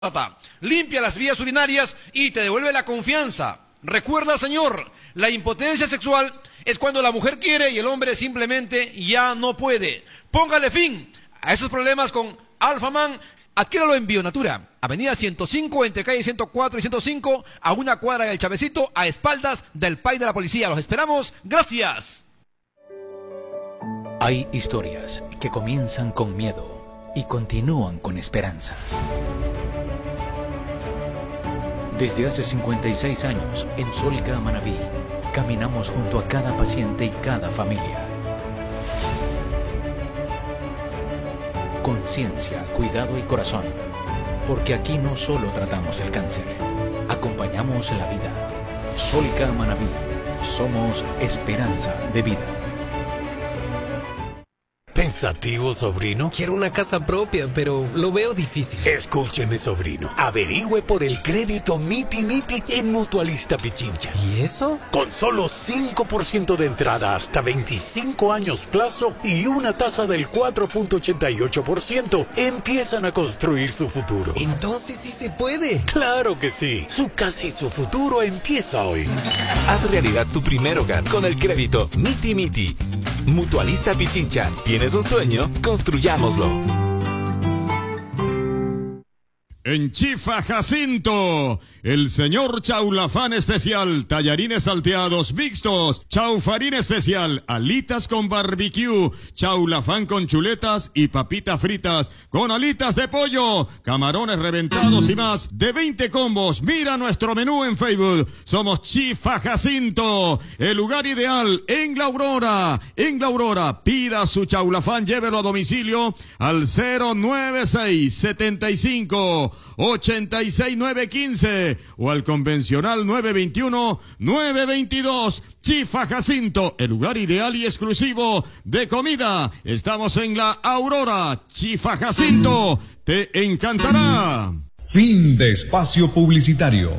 Limpia las vías urinarias y te devuelve la confianza. Recuerda, señor, la impotencia sexual es cuando la mujer quiere y el hombre simplemente ya no puede. Póngale fin a esos problemas con Alfaman. Adquiéralo en Bionatura, avenida 105 entre calle 104 y 105, a una cuadra del Chavecito, a espaldas del PAI de la policía. Los esperamos. Gracias. Hay historias que comienzan con miedo y continúan con esperanza. Desde hace 56 años, en Solca Manabí, caminamos junto a cada paciente y cada familia. Conciencia, cuidado y corazón, porque aquí no solo tratamos el cáncer, acompañamos la vida. Solca Manabí, somos esperanza de vida. ¿Pensativo, sobrino? Quiero una casa propia, pero lo veo difícil. Escúcheme, sobrino. Averigüe por el crédito Miti Miti en Mutualista Pichincha. ¿Y eso? Con solo 5% de entrada hasta 25 años plazo y una tasa del 4.88%, empiezan a construir su futuro. Entonces sí se puede. ¡Claro que sí! Su casa y su futuro empieza hoy. Haz realidad tu primer hogar con el crédito Miti Miti. Mutualista Pichincha. ¿Tienes un sueño? Construyámoslo. En Chifa Jacinto, el señor Chaulafán especial, tallarines salteados mixtos, chaufarín especial, alitas con barbecue, chaulafán con chuletas y papitas fritas con alitas de pollo, camarones reventados y más de 20 combos. Mira nuestro menú en Facebook. Somos Chifa Jacinto, el lugar ideal en La Aurora. En La Aurora, pida su chaulafán, llévelo a domicilio al 096 75 86915 o al convencional 921-922. Chifa Jacinto, el lugar ideal y exclusivo de comida. Estamos en La Aurora. Chifa Jacinto, te encantará. Fin de espacio publicitario.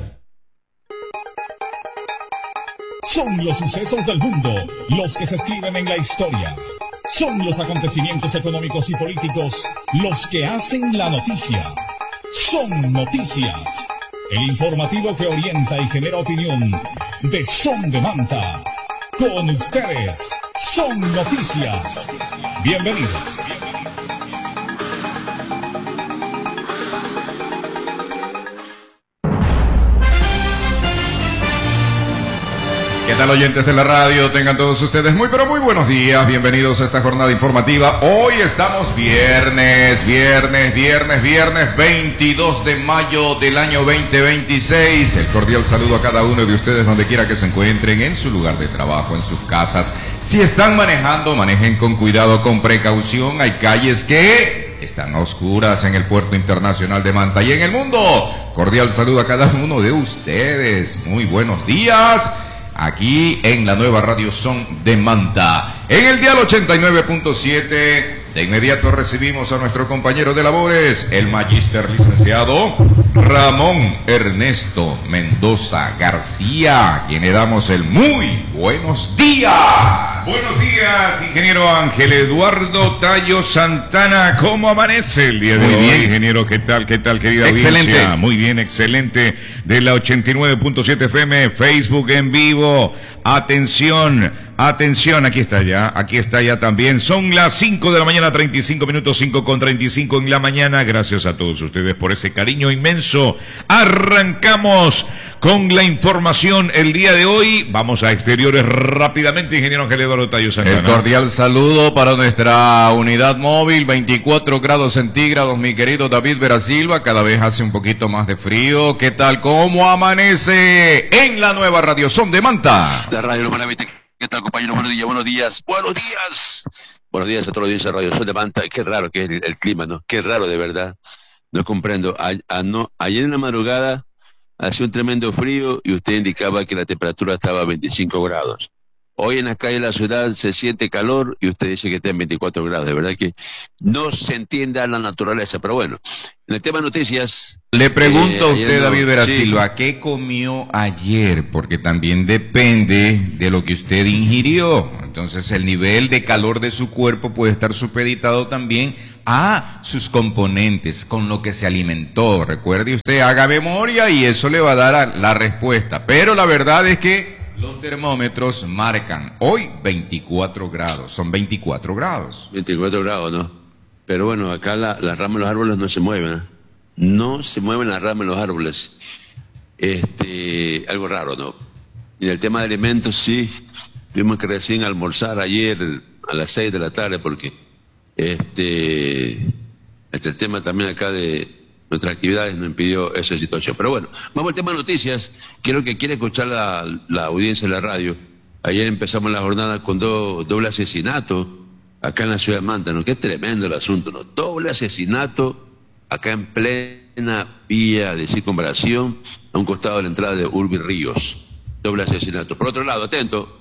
Son los sucesos del mundo los que se escriben en la historia. Son los acontecimientos económicos y políticos los que hacen la noticia. Son Noticias, el informativo que orienta y genera opinión de Son de Manta. Con ustedes, Son Noticias. Bienvenidos. ¿Qué tal, oyentes de la radio? Tengan todos ustedes muy pero muy buenos días. Bienvenidos a esta jornada informativa. Hoy estamos viernes 22 de mayo del año 2026. El cordial saludo a cada uno de ustedes donde quiera que se encuentren, en su lugar de trabajo, en sus casas. Si están manejando, manejen con cuidado, con precaución. Hay calles que están a oscuras en el puerto internacional de Manta y en el mundo. Cordial saludo a cada uno de ustedes. Muy buenos días. Aquí en la nueva radio Son de Manta, en el dial 89.7, de inmediato recibimos a nuestro compañero de labores, el magíster licenciado Ramón Ernesto Mendoza García, quien le damos el muy buenos días. Buenos días, ingeniero Ángel Eduardo Tallo Santana. ¿Cómo amanece el día de hoy? Muy bien, ingeniero. ¿Qué tal, querida excelente audiencia? Muy bien, excelente. De la 89.7 FM, Facebook en vivo. Atención, aquí está ya también. Son las 5 de la mañana, 35 minutos, 5:35 en la mañana. Gracias a todos ustedes por ese cariño inmenso. Arrancamos con la información el día de hoy. Vamos a exteriores rápidamente, ingeniero Ángel Eduardo Tallo Santana. El cordial saludo para nuestra unidad móvil, 24 grados centígrados, mi querido David Vera Silva. Cada vez hace un poquito más de frío. ¿Qué tal? ¿Cómo amanece en la nueva radio Son de Manta? La radio Maravilla. ¿Qué tal, compañero? Buenos días. Buenos días a todos los días de Radio Son de Manta. Qué raro que es el clima, ¿no? Qué raro, de verdad. No comprendo. Ayer en la madrugada hacía un tremendo frío y usted indicaba que la temperatura estaba a 25 grados. Hoy en las calles de la ciudad se siente calor y usted dice que está en 24 grados. De verdad que no se entiende la naturaleza. Pero bueno, en el tema de noticias... Le pregunto a usted, David Vera Silva, ¿qué comió ayer? Porque también depende de lo que usted ingirió. Entonces el nivel de calor de su cuerpo puede estar supeditado también a sus componentes, con lo que se alimentó. Recuerde usted, haga memoria y eso le va a dar la respuesta. Pero la verdad es que los termómetros marcan hoy 24 grados, son 24 grados. 24 grados, ¿no? Pero bueno, acá las ramas de los árboles no se mueven, ¿eh? No se mueven las ramas de los árboles. Algo raro, ¿no? Y en el tema de alimentos, sí, tuvimos que recién almorzar ayer a las 6 de la tarde porque el tema también acá de nuestras actividades nos impidió esa situación. Pero bueno, vamos al tema de noticias. Quiero que quiera escuchar la audiencia de la radio. Ayer empezamos la jornada con doble asesinato acá en la ciudad de Manta, ¿no? Qué tremendo el asunto, ¿no? Doble asesinato acá en plena vía de circunvalación a un costado de la entrada de Urbi Ríos. Doble asesinato. Por otro lado, atento.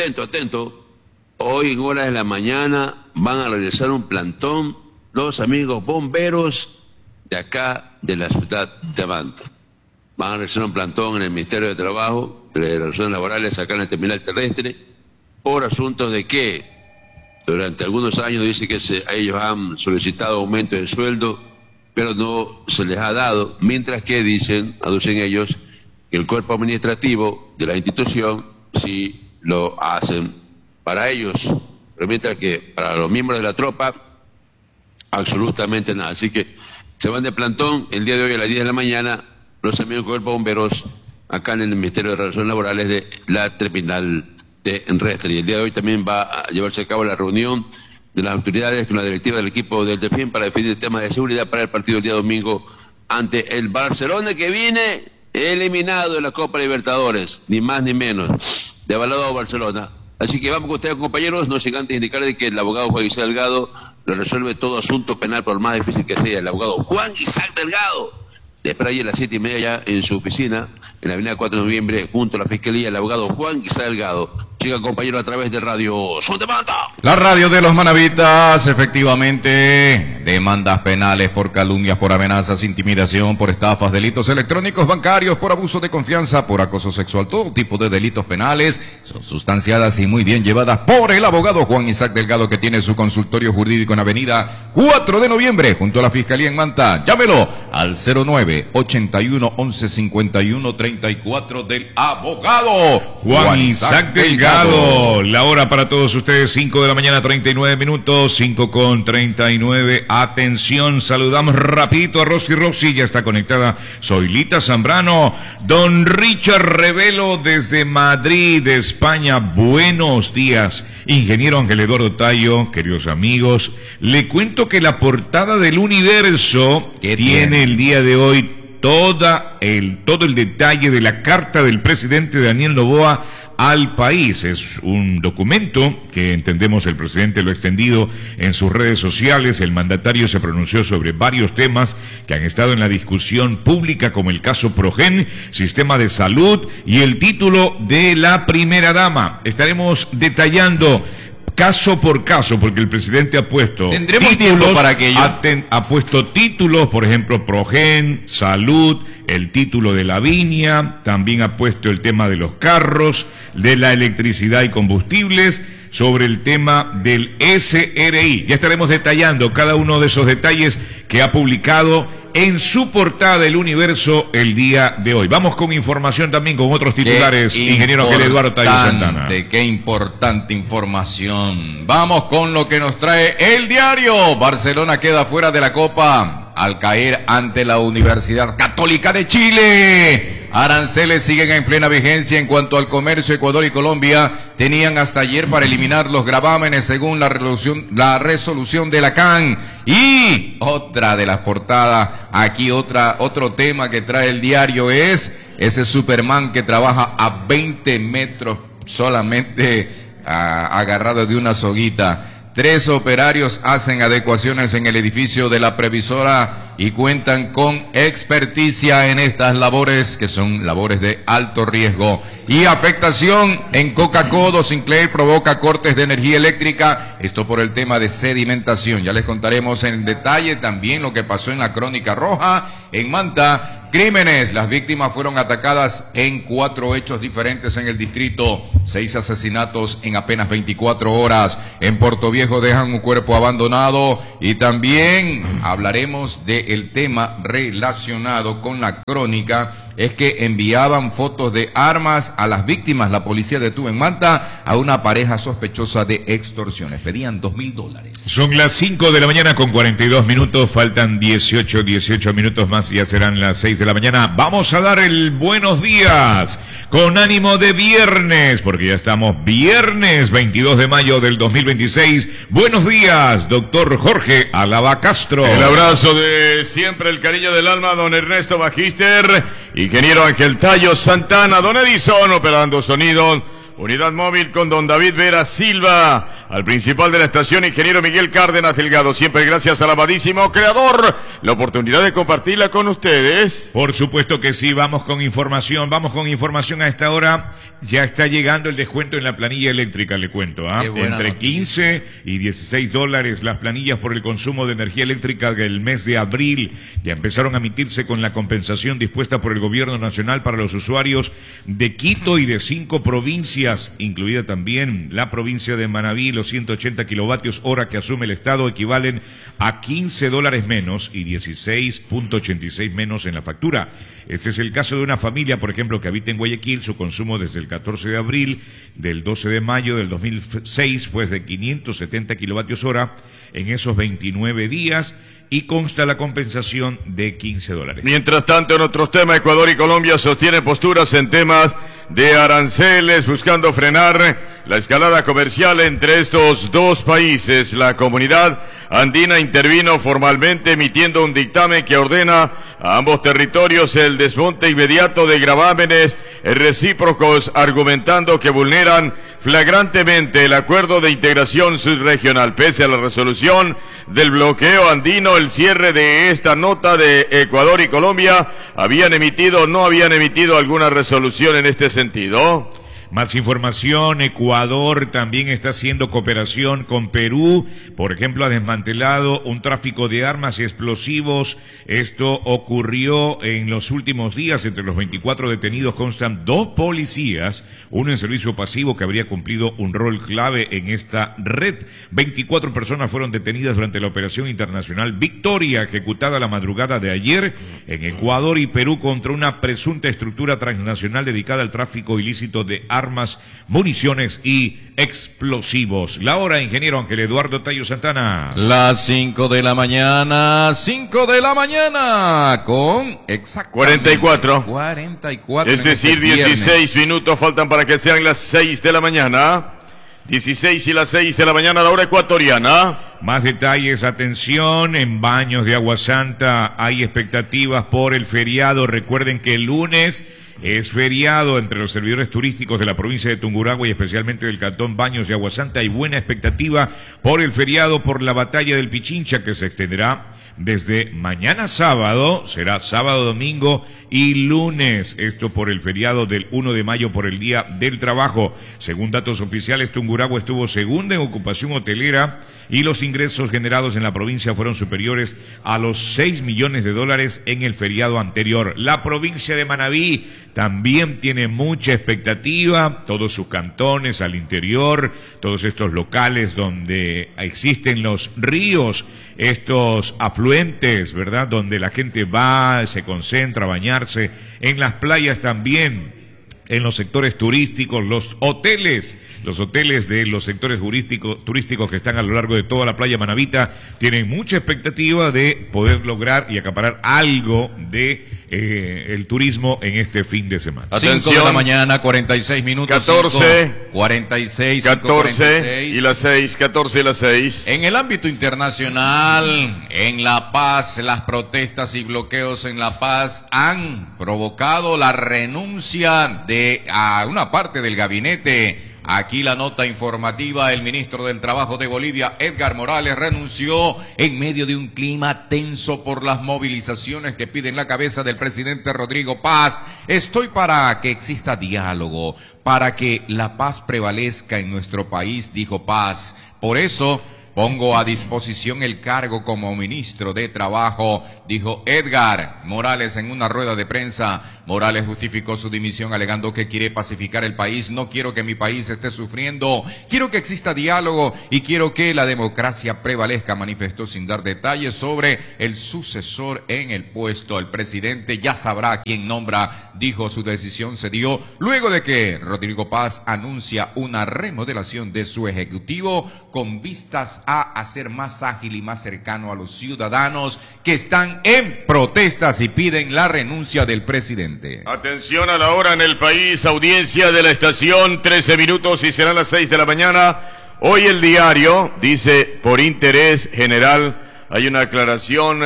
Hoy en horas de la mañana van a realizar un plantón los amigos bomberos de acá de la ciudad de Manta. Van a realizar un plantón en el Ministerio de Trabajo, de Relaciones Laborales acá en el terminal terrestre, por asuntos de que durante algunos años dice que ellos han solicitado aumento de sueldo, pero no se les ha dado, mientras que aducen ellos, que el cuerpo administrativo de la institución sí lo hacen para ellos, pero mientras que para los miembros de la tropa absolutamente nada. Así que se van de plantón el día de hoy a las 10 de la mañana los amigos del cuerpo de bomberos acá en el Ministerio de Relaciones Laborales de la terminal terrestre. Y el día de hoy también va a llevarse a cabo la reunión de las autoridades con la directiva del equipo del Delfín para definir el tema de seguridad para el partido el día domingo ante el Barcelona, que viene eliminado de la Copa Libertadores, ni más ni menos, de Avalado Barcelona. Así que vamos con ustedes, compañeros, no sin antes indicarles que el abogado Juan Isaac Delgado le resuelve todo asunto penal, por más difícil que sea. El abogado Juan Isaac Delgado le espera ahí a las 7:30 ya en su oficina, en la avenida 4 de noviembre, junto a la Fiscalía, el abogado Juan Isaac Delgado. Sigan, compañeros, a través de Radio Son de Manta. La radio de los manavitas, efectivamente, demandas penales por calumnias, por amenazas, intimidación, por estafas, delitos electrónicos, bancarios, por abuso de confianza, por acoso sexual, todo tipo de delitos penales son sustanciadas y muy bien llevadas por el abogado Juan Isaac Delgado, que tiene su consultorio jurídico en avenida 4 de noviembre, junto a la Fiscalía en Manta. Llámelo al 09-81-11-51-34 del abogado Juan Isaac Delgado. La hora para todos ustedes, 5 de la mañana, 39 minutos, 5:39. Atención, saludamos rapidito a Rosy, ya está conectada Zoilita Zambrano. Don Richard Revelo desde Madrid, España, buenos días. Ingeniero Ángel Eduardo Tayo, queridos amigos, le cuento que la portada del Universo tiene el día de hoy todo el detalle de la carta del presidente Daniel Noboa al país. Es un documento que entendemos el presidente lo ha extendido en sus redes sociales. El mandatario se pronunció sobre varios temas que han estado en la discusión pública, como el caso Progen, sistema de salud y el título de la primera dama. Estaremos detallando caso por caso, porque el presidente ha puesto títulos para aquello. Ha puesto títulos, por ejemplo, Progen, salud, el título de la viña, también ha puesto el tema de los carros, de la electricidad y combustibles, sobre el tema del SRI. Ya estaremos detallando cada uno de esos detalles que ha publicado en su portada El Universo el día de hoy. Vamos con información también, con otros titulares, ingeniero Ángel Eduardo Tayo Santana. Qué importante información. Vamos con lo que nos trae el diario. Barcelona queda fuera de la Copa al caer ante la Universidad Católica de Chile. Aranceles siguen en plena vigencia en cuanto al comercio. Ecuador y Colombia tenían hasta ayer para eliminar los gravámenes según la resolución de la CAN. Y otra de las portadas, aquí otro tema que trae el diario es ese Superman que trabaja a 20 metros solamente agarrado de una soguita. 3 operarios hacen adecuaciones en el edificio de la previsora y cuentan con experticia en estas labores, que son labores de alto riesgo. Y afectación en Coca-Cola Sinclair provoca cortes de energía eléctrica, esto por el tema de sedimentación. Ya les contaremos en detalle también lo que pasó en la Crónica Roja en Manta. Crímenes. Las víctimas fueron atacadas en 4 hechos diferentes en el distrito. 6 asesinatos en apenas 24 horas. En Puerto Viejo dejan un cuerpo abandonado. Y también hablaremos del tema relacionado con la crónica. Es que enviaban fotos de armas a las víctimas. La policía detuvo en Manta a una pareja sospechosa de extorsiones. Pedían $2.000. Son las 5 de la mañana con 42 minutos. Faltan 18 minutos más. Ya serán las 6 de la mañana. Vamos a dar el buenos días con ánimo de viernes, porque ya estamos viernes 22 de mayo del 2026. Buenos días, doctor Jorge Alaba Castro. El abrazo de siempre, el cariño del alma, don Ernesto Magister. Ingeniero Ángel Tallo Santana, don Edison operando sonido, unidad móvil con don David Vera Silva, al principal de la estación, ingeniero Miguel Cárdenas Delgado, siempre gracias al amadísimo creador, la oportunidad de compartirla con ustedes. Por supuesto que sí, vamos con información a esta hora. Ya está llegando el descuento en la planilla eléctrica, le cuento, entre 15 y $16 las planillas por el consumo de energía eléctrica del mes de abril. Ya empezaron a emitirse con la compensación dispuesta por el gobierno nacional para los usuarios de Quito y de 5 provincias, incluida también la provincia de Manabí. Los 180 kilovatios hora que asume el Estado equivalen a $15 menos y 16.86 menos en la factura. Este es el caso de una familia, por ejemplo, que habita en Guayaquil. Su consumo desde el 14 de abril del 12 de mayo del 2006 fue de 570 kilovatios hora en esos 29 días y consta la compensación de $15. Mientras tanto, en otros temas, Ecuador y Colombia sostienen posturas en temas de aranceles, buscando frenar la escalada comercial entre estos dos países. La comunidad andina intervino formalmente emitiendo un dictamen que ordena a ambos territorios el desmonte inmediato de gravámenes recíprocos, argumentando que vulneran flagrantemente el acuerdo de integración subregional. Pese a la resolución del bloqueo andino, el cierre de esta nota de Ecuador y Colombia no habían emitido alguna resolución en este sentido. Más información, Ecuador también está haciendo cooperación con Perú. Por ejemplo, ha desmantelado un tráfico de armas y explosivos. Esto ocurrió en los últimos días. Entre los 24 detenidos constan 2 policías, uno en servicio pasivo que habría cumplido un rol clave en esta red. 24 personas fueron detenidas durante la operación internacional Victoria, ejecutada la madrugada de ayer en Ecuador y Perú contra una presunta estructura transnacional dedicada al tráfico ilícito de armas, municiones y explosivos. La hora, ingeniero Ángel Eduardo Tallo Santana. Las 5 de la mañana, 5 de la mañana, con exactamente 44. Es decir, 16 minutos faltan para que sean las 6 de la mañana. 16 y las 6 de la mañana, la hora ecuatoriana. Más detalles, atención, en Baños de Agua Santa hay expectativas por el feriado. Recuerden que el lunes es feriado entre los servidores turísticos de la provincia de Tungurahua y especialmente del cantón Baños de Agua Santa. Hay buena expectativa por el feriado, por la batalla del Pichincha, que se extenderá desde mañana sábado, será sábado, domingo y lunes. Esto por el feriado del 1 de mayo, por el Día del Trabajo. Según datos oficiales, Tungurahua estuvo segunda en ocupación hotelera y los ingresos generados en la provincia fueron superiores a los $6 millones en el feriado anterior. La provincia de Manabí también tiene mucha expectativa, todos sus cantones al interior, todos estos locales donde existen los ríos, estos afluentes, ¿verdad? Donde la gente va, se concentra a bañarse, en las playas también, en los sectores turísticos, los hoteles de los sectores turísticos que están a lo largo de toda la playa manabita tienen mucha expectativa de poder lograr y acaparar algo de el turismo en este fin de semana. 5 de la mañana, 46 minutos. 14, 46, 14 y las 6, 14 y las 6. En el ámbito internacional, en La Paz, las protestas y bloqueos en La Paz han provocado la renuncia a una parte del gabinete. Aquí la nota informativa: el ministro del Trabajo de Bolivia, Edgar Morales, renunció en medio de un clima tenso por las movilizaciones que piden la cabeza del presidente Rodrigo Paz. Estoy para que exista diálogo, para que la paz prevalezca en nuestro país, dijo Paz. Por eso pongo a disposición el cargo como ministro de Trabajo. dijo Edgar Morales en una rueda de prensa. Morales justificó su dimisión alegando que quiere pacificar el país. No quiero que mi país esté sufriendo, quiero que exista diálogo y quiero que la democracia prevalezca, manifestó sin dar detalles sobre el sucesor en el puesto. El presidente ya sabrá quién nombra, dijo. Su decisión se dio luego de que Rodrigo Paz anuncia una remodelación de su ejecutivo con vistas a hacer más ágil y más cercano a los ciudadanos que están en protestas y piden la renuncia del presidente. Atención a la hora en el país, audiencia de la estación, 13 minutos y serán las 6 de la mañana. Hoy el diario dice, por interés general, hay una aclaración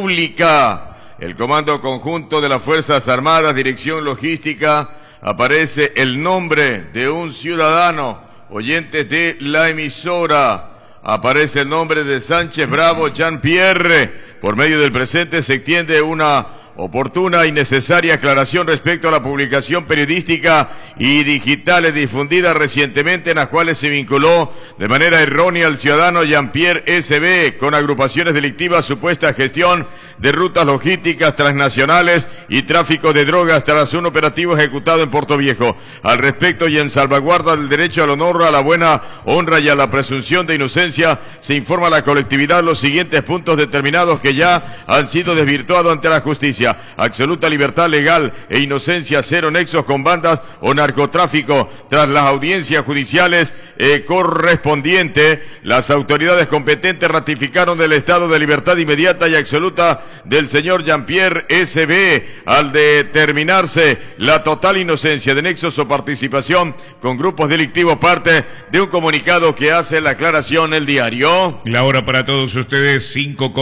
pública. El Comando Conjunto de las Fuerzas Armadas, Dirección Logística, aparece el nombre de un ciudadano, oyentes de la emisora. Aparece el nombre de Sánchez Bravo Jean-Pierre. Por medio del presente se extiende una oportuna y necesaria aclaración respecto a la publicación periodística y digitales difundida recientemente en las cuales se vinculó de manera errónea al ciudadano Jean-Pierre S.B. con agrupaciones delictivas, supuesta gestión de rutas logísticas transnacionales y tráfico de drogas tras un operativo ejecutado en Puerto Viejo. Al respecto y en salvaguarda del derecho al honor, a la buena honra y a la presunción de inocencia, se informa a la colectividad los siguientes puntos determinados que ya han sido desvirtuados ante la justicia. Absoluta libertad legal e inocencia, cero nexos con bandas o narcotráfico. Tras las audiencias judiciales correspondientes, las autoridades competentes ratificaron el estado de libertad inmediata y absoluta del señor Jean-Pierre S.B. al determinarse la total inocencia de nexos o participación con grupos delictivos, parte de un comunicado que hace la aclaración el diario. La hora para todos ustedes,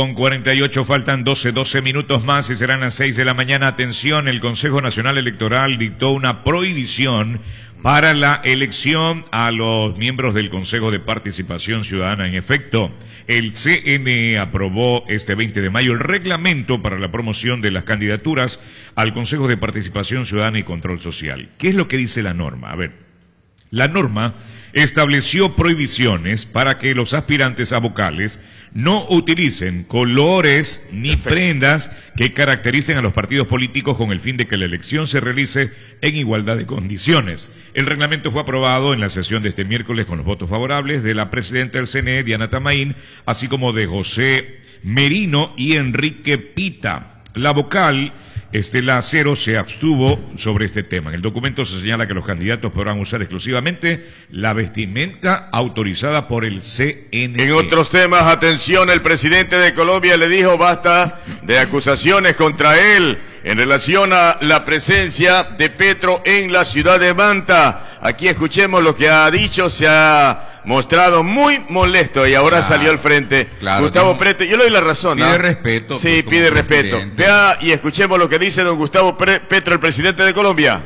5:48, faltan 12 minutos más y serán las 6 de la mañana. Atención, el Consejo Nacional Electoral dictó una prohibición para la elección a los miembros del Consejo de Participación Ciudadana. En efecto, el CNE aprobó este 20 de mayo el reglamento para la promoción de las candidaturas al Consejo de Participación Ciudadana y Control Social. ¿Qué es lo que dice la norma? A ver, la norma estableció prohibiciones para que los aspirantes a vocales no utilicen colores ni prendas que caractericen a los partidos políticos con el fin de que la elección se realice en igualdad de condiciones. El reglamento fue aprobado en la sesión de este miércoles con los votos favorables de la presidenta del CNE, Diana Tamaín, así como de José Merino y Enrique Pita. La vocal Estela Acero se abstuvo sobre este tema. En el documento se señala que los candidatos podrán usar exclusivamente la vestimenta autorizada por el CNE. En otros temas, atención, el presidente de Colombia le dijo basta de acusaciones contra él en relación a la presencia de Petro en la ciudad de Manta. Aquí escuchemos lo que ha dicho. Se ha mostrado muy molesto y ahora salió al frente. Gustavo Petro, yo le doy la razón. Pide respeto. Sí, pues, pide respeto. Vea y escuchemos lo que dice don Gustavo Petro, el presidente de Colombia.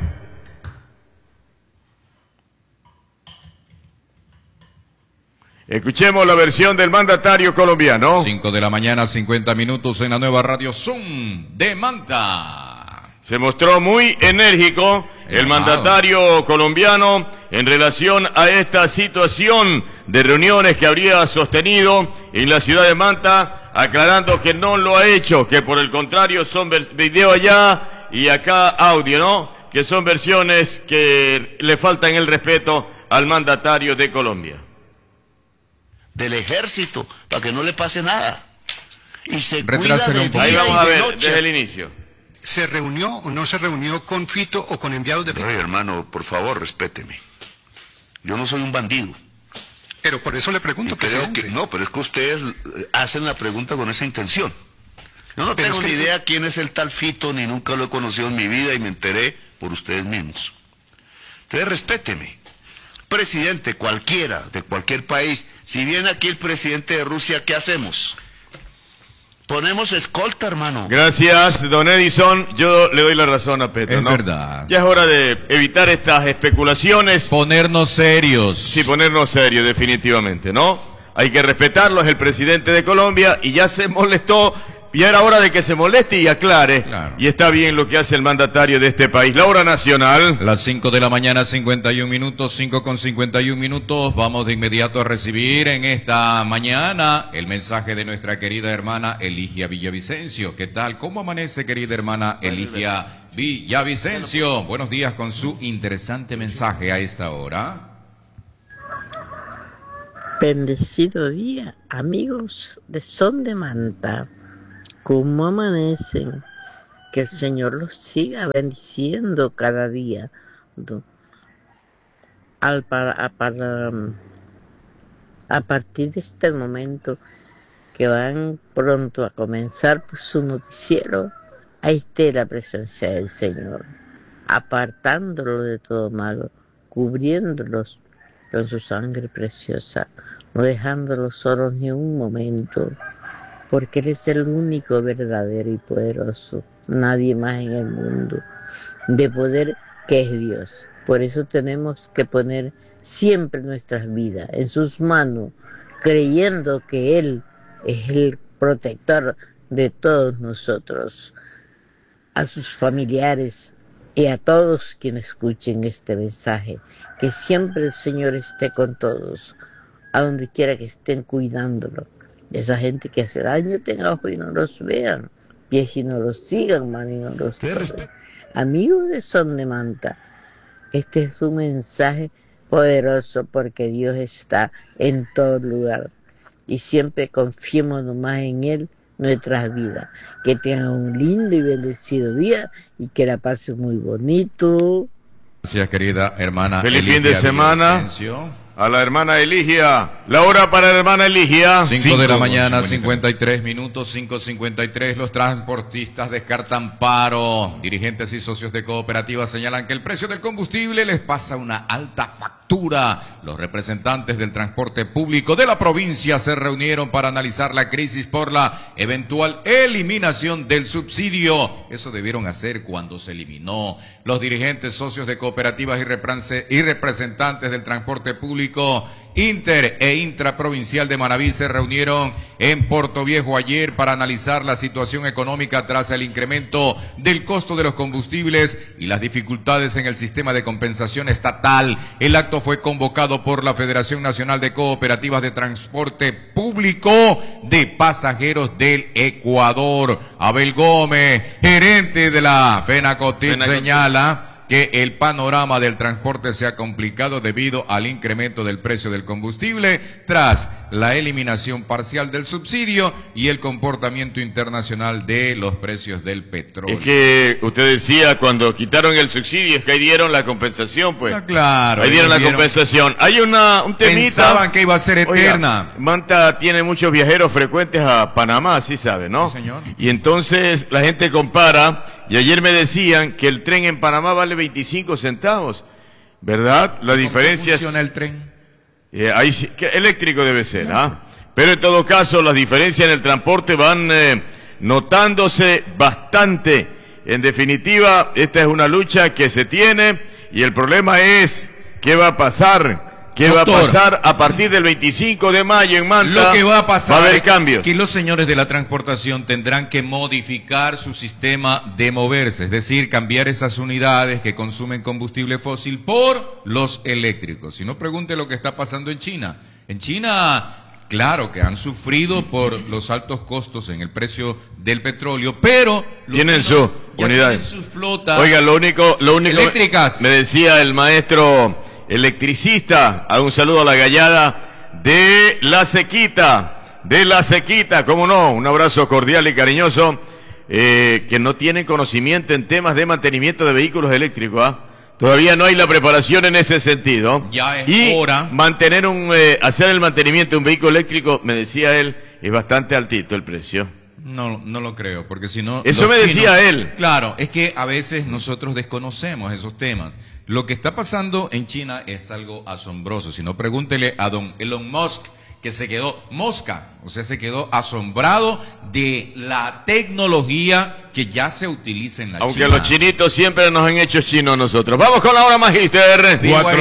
Escuchemos la versión del mandatario colombiano. 5 de la mañana, 50 minutos en la nueva radio Zoom de Manta. Se mostró muy enérgico el mandatario colombiano en relación a esta situación de reuniones que habría sostenido en la ciudad de Manta, aclarando que no lo ha hecho, que por el contrario son video allá y acá audio, ¿no? Que son versiones que le faltan el respeto al mandatario de Colombia. Del ejército, para que no le pase nada. Y se cuida de día. Ahí vamos a ver, desde el inicio. ¿Se reunió o no se reunió con Fito o con enviados de Fito? Ay, hermano, por favor, respéteme. Yo no soy un bandido. Pero por eso le pregunto, presidente. No, pero es que ustedes hacen la pregunta con esa intención. Yo no tengo ni idea quién es el tal Fito, ni nunca lo he conocido en mi vida y me enteré por ustedes mismos. Entonces, respéteme. Presidente cualquiera, de cualquier país, si viene aquí el presidente de Rusia, ¿qué hacemos? Ponemos escolta, hermano. Gracias, don Edison. Yo le doy la razón a Petro, Es ¿no? verdad. Ya es hora de evitar estas especulaciones. Ponernos serios. Sí, ponernos serios, definitivamente, ¿no? Hay que respetarlo, es el presidente de Colombia y ya se molestó ya era hora de que se moleste y aclare. Claro. Y está bien lo que hace el mandatario de este país. La hora nacional. Las 5 de la mañana, 51 minutos, 5:51 minutos. Vamos de inmediato a recibir en esta mañana el mensaje de nuestra querida hermana Eligia Villavicencio. ¿Qué tal? ¿Cómo amanece, querida hermana Eligia Villavicencio? Buenos días con su interesante mensaje a esta hora. Bendecido día, amigos de Son de Manta. ¿Cómo amanecen? Que el Señor los siga bendiciendo cada día. A partir de este momento que van pronto a comenzar su noticiero, ahí esté la presencia del Señor, apartándolo de todo malo, cubriéndolos con su sangre preciosa, no dejándolos solos ni un momento, porque Él es el único verdadero y poderoso, nadie más en el mundo de poder que es Dios. Por eso tenemos que poner siempre nuestras vidas en sus manos, creyendo que Él es el protector de todos nosotros, a sus familiares y a todos quienes escuchen este mensaje. Que siempre el Señor esté con todos, a donde quiera que estén cuidándolo. Esa gente que hace daño tenga ojos y no los vean, pies y no los sigan, mano y no los toquen. Amigos de Son de Manta, este es un mensaje poderoso porque Dios está en todo lugar y siempre confiemos nomás en Él nuestras vidas. Que tengan un lindo y bendecido día y que la pasen muy bonito. Gracias, querida hermana. Feliz Eligia fin de semana Villavicencio. a la hermana Eligia. La hora para la hermana Eligia. 5 de la mañana, 53 minutos, 5:53. Los transportistas descartan paro. Dirigentes y socios de cooperativas señalan que el precio del combustible les pasa una alta factura. Los representantes del transporte público de la provincia se reunieron para analizar la crisis por la eventual eliminación del subsidio. Eso debieron hacer cuando se eliminó. Los dirigentes, socios de cooperativas y representantes del transporte público inter e intraprovincial de Manabí se reunieron en Portoviejo ayer para analizar la situación económica tras el incremento del costo de los combustibles y las dificultades en el sistema de compensación estatal. El acto fue convocado por la Federación Nacional de Cooperativas de Transporte Público de Pasajeros del Ecuador. Abel Gómez, gerente de la FENACOTIP, señala que el panorama del transporte se ha complicado debido al incremento del precio del combustible tras la eliminación parcial del subsidio y el comportamiento internacional de los precios del petróleo. Es que usted decía, cuando quitaron el subsidio, es que ahí dieron la compensación, pues. Claro. Ahí dieron la compensación. Hay un temita. Pensaban que iba a ser eterna. Oiga, Manta tiene muchos viajeros frecuentes a Panamá, sí sabe, ¿no? Sí, señor. Y entonces la gente compara, y ayer me decían que el tren en Panamá vale 25 centavos, ¿verdad? La diferencia es... ¿Cómo funciona el tren? Ahí sí, eléctrico debe ser, ¿ah? Pero en todo caso, las diferencias en el transporte van notándose bastante. En definitiva, esta es una lucha que se tiene y el problema es qué va a pasar. ¿Qué va a pasar a partir del 25 de mayo en Manta? Lo que va a pasar va a haber cambios. Que los señores de la transportación tendrán que modificar su sistema de moverse, es decir, cambiar esas unidades que consumen combustible fósil por los eléctricos. Si no, pregunte lo que está pasando en China. En China, claro que han sufrido por los altos costos en el precio del petróleo, pero tienen sus unidades, sus flotas. Oiga, lo único eléctricas. Me decía el maestro electricista, a un saludo a la gallada de La Sequita, cómo no, un abrazo cordial y cariñoso, que no tienen conocimiento en temas de mantenimiento de vehículos eléctricos, ¿ah? Todavía no hay la preparación en ese sentido. Ya es hora. Mantener hacer el mantenimiento de un vehículo eléctrico, me decía él, es bastante altito el precio. No lo creo, porque si no... Eso me decía él. Claro, es que a veces nosotros desconocemos esos temas. Lo que está pasando en China es algo asombroso. Si no, pregúntele a don Elon Musk, que se quedó mosca, o sea, se quedó asombrado de la tecnología que ya se utiliza en la Aunque China. los chinitos siempre nos han hecho chinos nosotros. Vamos con la hora magíster.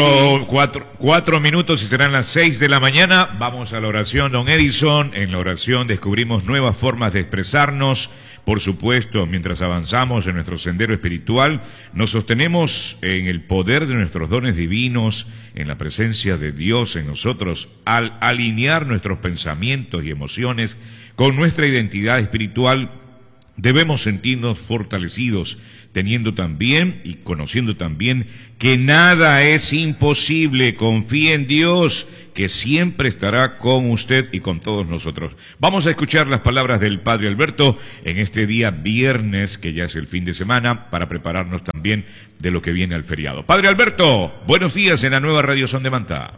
4 minutos y serán las 6 de la mañana. Vamos a la oración, don Edison. En la oración descubrimos nuevas formas de expresarnos. Por supuesto, mientras avanzamos en nuestro sendero espiritual, nos sostenemos en el poder de nuestros dones divinos, en la presencia de Dios en nosotros, al alinear nuestros pensamientos y emociones con nuestra identidad espiritual. Debemos sentirnos fortalecidos, teniendo también y conociendo también que nada es imposible. Confíe en Dios, que siempre estará con usted y con todos nosotros. Vamos a escuchar las palabras del Padre Alberto en este día viernes, que ya es el fin de semana, para prepararnos también de lo que viene al feriado. Padre Alberto, buenos días en la nueva Radio Son de Manta.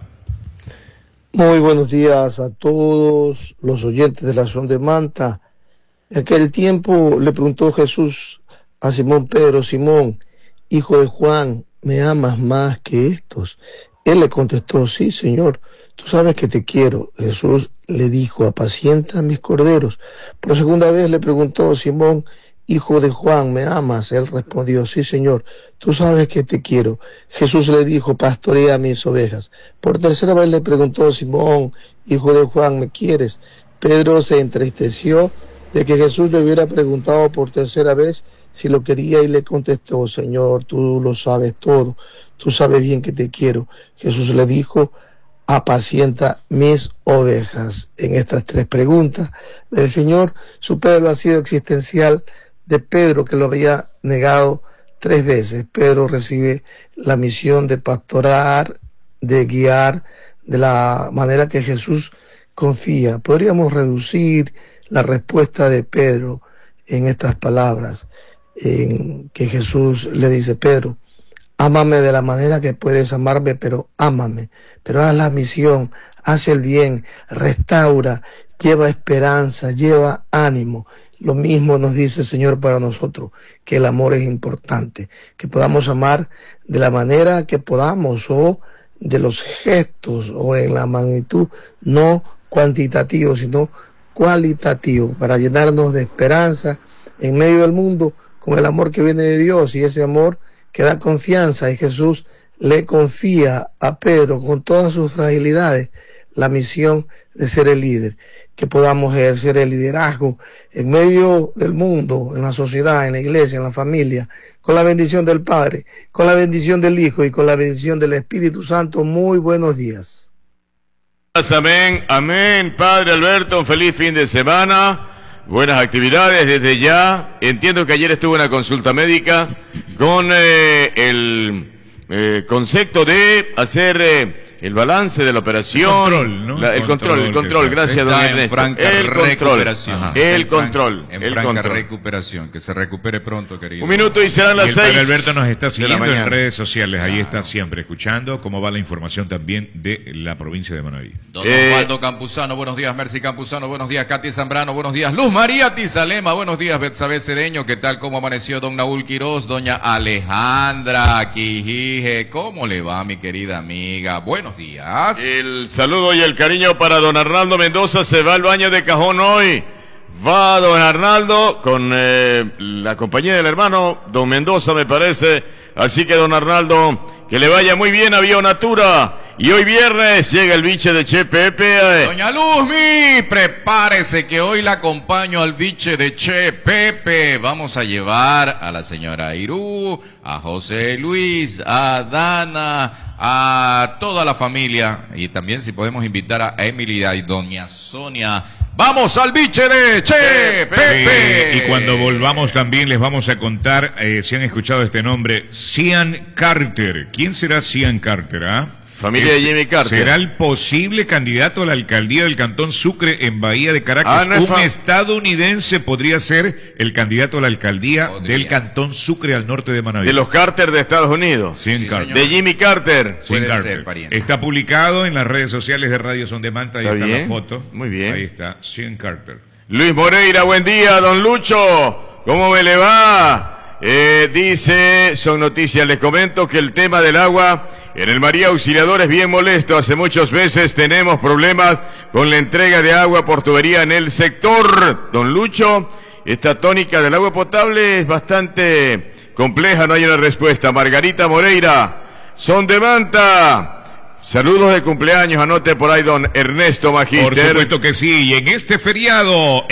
Muy buenos días a todos los oyentes de la Son de Manta. En aquel tiempo le preguntó Jesús a Simón Pedro: Simón, hijo de Juan, ¿me amas más que estos? Él le contestó: sí, Señor, tú sabes que te quiero. Jesús le dijo: apacienta mis corderos. Por segunda vez le preguntó: Simón, hijo de Juan, ¿me amas? Él respondió: sí, Señor, tú sabes que te quiero. Jesús le dijo: pastorea mis ovejas. Por tercera vez le preguntó: Simón, hijo de Juan, ¿me quieres? Pedro se entristeció de que Jesús le hubiera preguntado por tercera vez si lo quería, y le contestó: Señor, tú lo sabes todo, tú sabes bien que te quiero. Jesús le dijo: apacienta mis ovejas. En estas tres preguntas del Señor, su Pedro ha sido existencial de Pedro, que lo había negado 3 veces. Pedro recibe la misión de pastorar, de guiar, de la manera que Jesús confía. Podríamos reducir la respuesta de Pedro en estas palabras, en que Jesús le dice: Pedro, ámame de la manera que puedes amarme, pero ámame, pero haz la misión, haz el bien, restaura, lleva esperanza, lleva ánimo. Lo mismo nos dice el Señor para nosotros, que el amor es importante, que podamos amar de la manera que podamos, o de los gestos, o en la magnitud, no cuantitativo, sino cualitativo, para llenarnos de esperanza en medio del mundo, con el amor que viene de Dios, y ese amor que da confianza. Y Jesús le confía a Pedro, con todas sus fragilidades, la misión de ser el líder, que podamos ejercer el liderazgo en medio del mundo, en la sociedad, en la iglesia, en la familia, con la bendición del Padre, con la bendición del Hijo y con la bendición del Espíritu Santo. Muy buenos días. Amén, amén, Padre Alberto, un feliz fin de semana, buenas actividades desde ya. Entiendo que ayer estuvo en la consulta médica con el concepto de hacer el balance de la operación. Control, ¿no? El control, gracias, don Ernesto. El control. En franca recuperación, que se recupere pronto, querido. 1 minuto y serán las 6. El Padre Alberto nos está siguiendo en redes sociales, ahí está siempre escuchando cómo va la información también de la provincia de Manaví. Don Osvaldo Campuzano, buenos días. Mercy Campuzano, buenos días. Katy Zambrano, buenos días. Luz María Tizalema, buenos días. Betsabe Cedeño, ¿qué tal? ¿Cómo amaneció don Naúl Quiroz? Doña Alejandra Quijije, ¿cómo le va, mi querida amiga? Buenos días. El saludo y el cariño para don Arnaldo Mendoza. Se va al baño de cajón hoy. Va don Arnaldo con la compañía del hermano don Mendoza, me parece. Así que don Arnaldo, que le vaya muy bien a Bionatura. Y hoy viernes llega el biche de Che Pepe. Doña Luzmi, prepárese que hoy la acompaño al biche de Che Pepe. Vamos a llevar a la señora Irú, a José Luis, a Dana, a toda la familia. Y también si podemos invitar a Emily y doña Sonia. ¡Vamos al biche de Che Pepe! Y cuando volvamos también les vamos a contar, si han escuchado este nombre, Sean Carter. ¿Quién será Sean Carter, Familia de Jimmy Carter. Será el posible candidato a la alcaldía del Cantón Sucre en Bahía de Caracas. Un estadounidense podría ser el candidato a la alcaldía del Cantón Sucre al norte de Manaví. De los Carter de Estados Unidos. Sean Carter. De Jimmy Carter. Sean Carter. Está publicado en las redes sociales de Radio Son de Manta. Ahí está la foto. Muy bien. Ahí está, Sean Carter. Luis Moreira, buen día, don Lucho. ¿Cómo me le va? Dice, son noticias, les comento que el tema del agua en el María Auxiliador es bien molesto. Hace muchos meses tenemos problemas con la entrega de agua por tubería en el sector. Don Lucho, esta tónica del agua potable es bastante compleja, no hay una respuesta. Margarita Moreira, son de Manta. Saludos de cumpleaños, anote por ahí don Ernesto Magíter. Por supuesto que sí, y en este feriado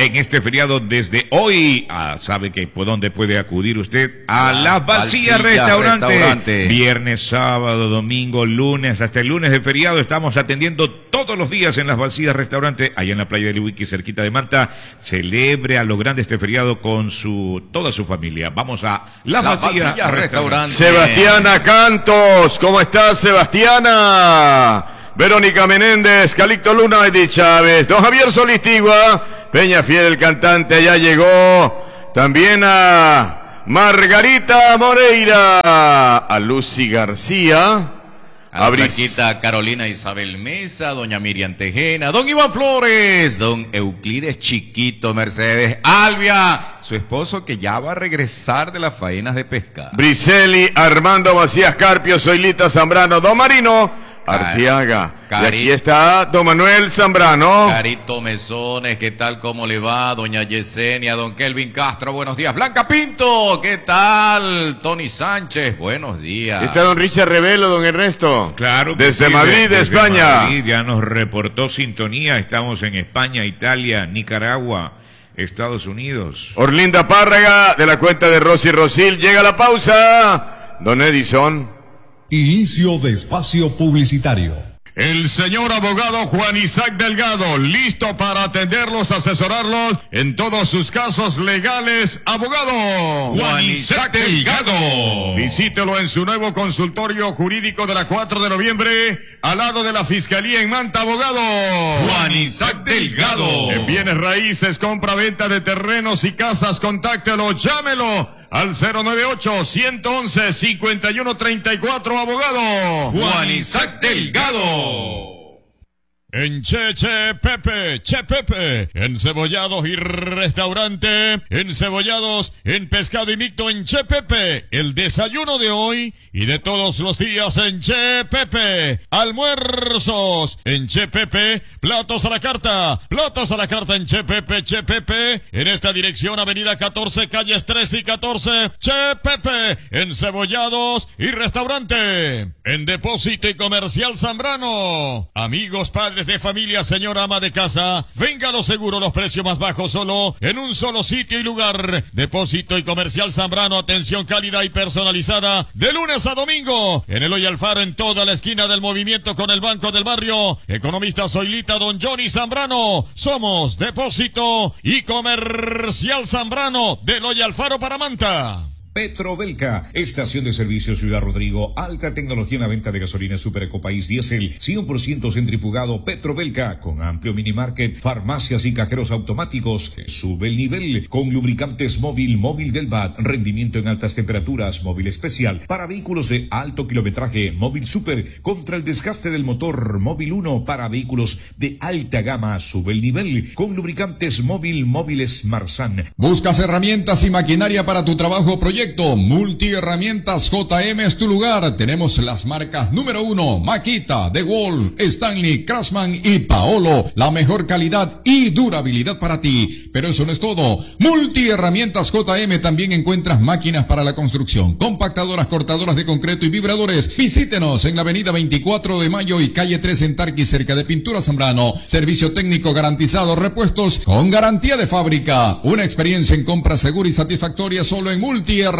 desde hoy, sabe que por dónde puede acudir usted a Las Balsillas Restaurante. Viernes, sábado, domingo, lunes, hasta el lunes de feriado estamos atendiendo todos los días en Las Balsillas Restaurante, allá en la playa de Lihuiqui, cerquita de Manta. Celebre a lo grande este feriado con toda su familia. Vamos a Las Balsillas Restaurante. Sebastiana Cantos, ¿cómo estás, Sebastiana? Verónica Menéndez, Calixto Luna, Edith Chávez, don Javier Solistigua, Peña Fiel, el cantante, ya llegó. También a Margarita Moreira, a Lucy García, a Blanquita Carolina Isabel Mesa, doña Miriam Tejena, don Iván Flores, don Euclides Chiquito Mercedes, Albia, su esposo que ya va a regresar de las faenas de pesca. Briseli, Armando Macías Carpio, Zoilita Zambrano, don Marino Arteaga. Y aquí está don Manuel Zambrano. Carito Mesones, ¿qué tal? ¿Cómo le va? Doña Yesenia, don Kelvin Castro, buenos días. Blanca Pinto, ¿qué tal? Tony Sánchez, buenos días. Está don Richard Revelo, don Ernesto. Claro que desde sí, Madrid, desde España. Madrid, ya nos reportó sintonía, estamos en España, Italia, Nicaragua, Estados Unidos. Orlinda Párraga, de la cuenta de Rosy Rosil, llega la pausa. Don Edison. Inicio de espacio publicitario. El señor abogado Juan Isaac Delgado, listo para atenderlos, asesorarlos en todos sus casos legales. Abogado Juan Isaac Delgado. Visítelo en su nuevo consultorio jurídico de la 4 de noviembre, al lado de la Fiscalía en Manta. Abogado Juan Isaac Delgado. En bienes raíces, compra-venta de terrenos y casas, contáctelo, llámelo al 098-111-5134, abogado Juan Isaac Delgado. En Che Pepe, encebollados y restaurante, encebollados, en pescado y mixto en Che Pepe, el desayuno de hoy y de todos los días en Che Pepe, almuerzos en Che Pepe, platos a la carta en Che Pepe, en esta dirección avenida 14, calles 13 y 14, Che Pepe, encebollados y restaurante, en Depósito y Comercial Zambrano, amigos, padres de familia, señora ama de casa, venga a lo seguro, los precios más bajos solo en un solo sitio y lugar. Depósito y Comercial Zambrano, atención cálida y personalizada de lunes a domingo en Eloy Alfaro, en toda la esquina del movimiento con el Banco del Barrio. Economista Zoilita, don Johnny Zambrano. Somos Depósito y Comercial Zambrano de Eloy Alfaro para Manta. Petrobelca, estación de servicio Ciudad Rodrigo, alta tecnología en la venta de gasolina Super Ecopaís Diesel, 100% centrifugado. Petrobelca, con amplio minimarket, farmacias y cajeros automáticos. Sube el nivel con lubricantes móvil del BAT, rendimiento en altas temperaturas, móvil especial para vehículos de alto kilometraje, móvil super contra el desgaste del motor, móvil 1 para vehículos de alta gama. Sube el nivel con lubricantes móviles Marsan. ¿Buscas herramientas y maquinaria para tu trabajo o proyecto? Multiherramientas JM es tu lugar. Tenemos las marcas número 1, Makita, DeWalt, Stanley, Craftsman y Paolo. La mejor calidad y durabilidad para ti. Pero eso no es todo. Multiherramientas JM también encuentras máquinas para la construcción, compactadoras, cortadoras de concreto y vibradores. Visítenos en la avenida 24 de Mayo y calle 3 en Tarqui, cerca de Pintura Zambrano. Servicio técnico garantizado, repuestos con garantía de fábrica. Una experiencia en compra segura y satisfactoria solo en Multiherramientas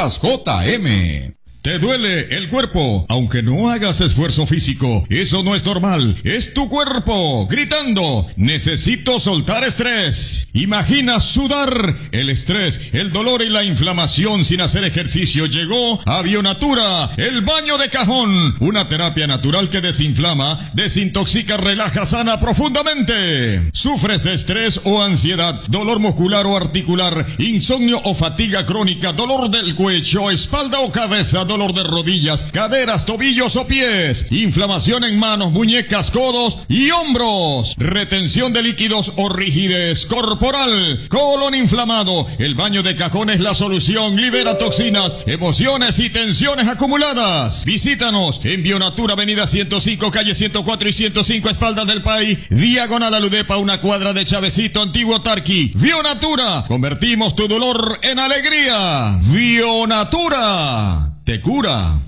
JM. ¿Te duele el cuerpo? Aunque no hagas esfuerzo físico, eso no es normal. Es tu cuerpo gritando: necesito soltar estrés. Imagina sudar. El estrés, el dolor y la inflamación sin hacer ejercicio. Llegó a Bionatura, el baño de cajón. Una terapia natural que desinflama, desintoxica, relaja, sana profundamente. ¿Sufres de estrés o ansiedad, dolor muscular o articular, insomnio o fatiga crónica, dolor del cuello, espalda o cabeza, dolor dolor de rodillas, caderas, tobillos o pies, inflamación en manos, muñecas, codos y hombros, retención de líquidos o rigidez corporal, colon inflamado. El baño de cajón es la solución, libera toxinas, emociones y tensiones acumuladas. Visítanos en Bionatura, avenida 105, calle 104 y 105, espaldas del país, diagonal a Ludepa, una cuadra de Chavecito, Antiguo Tarqui. Bionatura, convertimos tu dolor en alegría. Bionatura, te cura.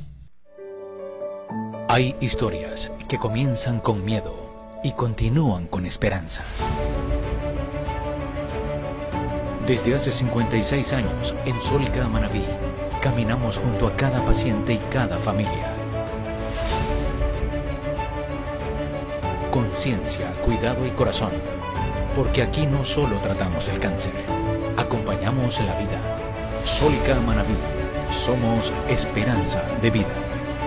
Hay historias que comienzan con miedo y continúan con esperanza. Desde hace 56 años, en Solca Manabí, caminamos junto a cada paciente y cada familia. Conciencia, cuidado y corazón, porque aquí no solo tratamos el cáncer, acompañamos la vida. Solca Manabí, somos esperanza de vida.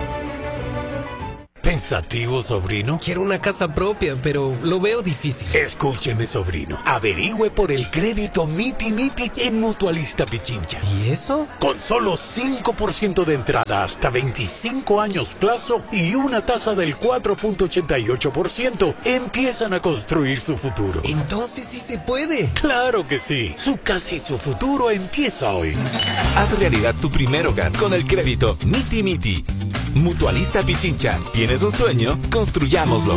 ¿Pensativo, sobrino? Quiero una casa propia, pero lo veo difícil. Escúcheme, sobrino. Averigüe por el crédito Miti Miti en Mutualista Pichincha. ¿Y eso? Con solo 5% de entrada hasta 25 años plazo y una tasa del 4.88%, empiezan a construir su futuro. Entonces sí se puede. ¡Claro que sí! Su casa y su futuro empieza hoy. Haz realidad tu primer hogar con el crédito Miti Miti. Mutualista Pichincha. ¿Tienes un sueño? Construyámoslo.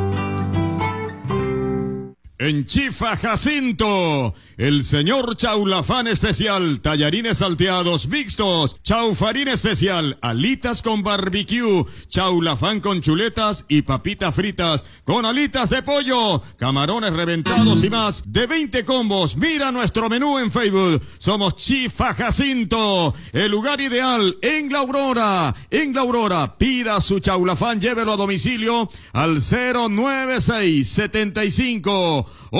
En Chifa Jacinto, el señor Chaulafán especial, tallarines salteados mixtos, chaufarín especial, alitas con barbecue, chaulafán con chuletas y papitas fritas con alitas de pollo, camarones reventados y más de 20 combos. Mira nuestro menú en Facebook. Somos Chifa Jacinto, el lugar ideal en La Aurora. En La Aurora, pida su chaulafán, llévelo a domicilio al 096 75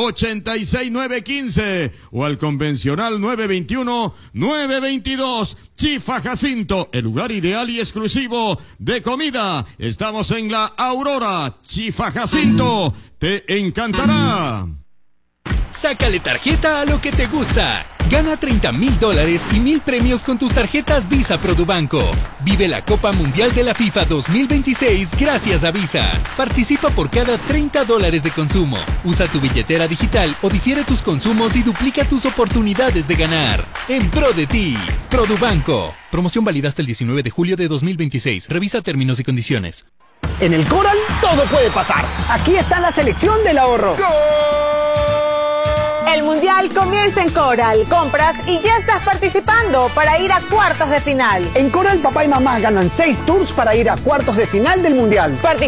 86915 o al convencional 921-922. Chifa Jacinto, el lugar ideal y exclusivo de comida. Estamos en La Aurora. Chifa Jacinto, te encantará. Sácale tarjeta a lo que te gusta. Gana $30,000 y 1,000 premios con tus tarjetas Visa Produbanco. Vive la Copa Mundial de la FIFA 2026 gracias a Visa. Participa por cada $30 de consumo. Usa tu billetera digital o difiere tus consumos y duplica tus oportunidades de ganar. En pro de ti, Produbanco. Promoción válida hasta el 19 de julio de 2026. Revisa términos y condiciones. En el Coral todo puede pasar. Aquí está la selección del ahorro. ¡Gol! El Mundial comienza en Coral. Compras y ya estás participando para ir a cuartos de final. En Coral, papá y mamá ganan 6 tours para ir a cuartos de final del Mundial.